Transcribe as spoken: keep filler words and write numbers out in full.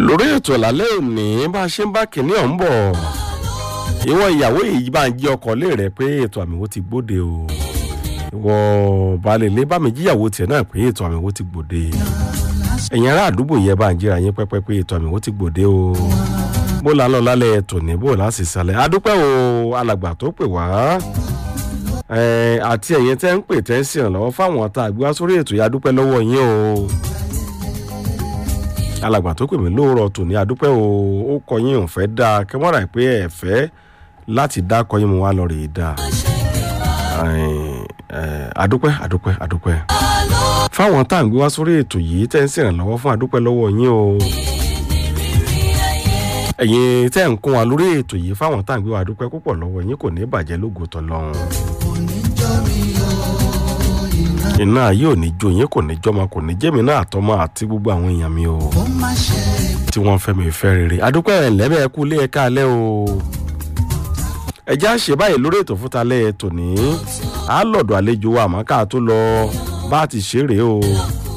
lórí ètò ìlàlẹ́ òní bá a ṣe ń bá kìnní ọ̀hún bọ̀ ìwọ ìyàwó yìí bá ń jí ọkọ lé rẹ pé ètò àmì wo ti gbòde o ìwọ baálé ilé bá mi jíyàwó tiẹ̀ náà pé ètò àmì wo ti gbòde ẹ̀yin ará àdúgbò yẹn bá ń jíra yín pẹ́pẹ́ pé ètò àmì wo ti gbòde o bó la lọ lálẹ́ ètò ní bó la sì sálẹ̀ adúpẹ́ o alàgbà tó pè wá àti ẹ̀yin tẹ́ ń pè tẹ́ ń ṣèrànlọ́wọ́ fáwọn tá a gbé wá sórí ètò yìí adúpẹ́ lọ́wọ́ yín o alàgbà tó pè mí lóòrọ̀ tò ní adúpẹ́ o ó kọ yín ò fẹ́ dáa kí wọ́n rà pé ẹ̀ fẹ́ láti dá kọ yín mo wá lọ rèé dáa adúpẹ́ adúpẹ́ adúpẹ́ fáwọn tá à ń gbé wá sórí ètò yìí tẹ́ ń ṣèrànlọ́wọ́ fún adúpẹ́ lọ́wọ́ yín o ẹ̀yin tẹ́ ń kún wa lórí ètò yìí fáwọn tá à ń gbé wá adúpẹ́ púpọ̀ lọ́wọ́ yín kò ní bàjẹ́ lógo tọ́lọ́run iná ayé ò ní jó yín kò ní jọmọ kò ní jẹ́mi náà àtọmọ àti gbogbo àwọn èèyàn mi o tí wọ́n fẹ́ mi fẹ́ rere adúpẹ́ ẹ̀lẹ́bẹ̀ ẹ̀kú lé ẹ̀ka alẹ́ o ẹ̀já ṣe báyìí lórí ètò fúnta lẹ́ ètò ní á lọ́dọ̀ àlejò wa àmọ́ ká tó lọ bá ti ṣeré o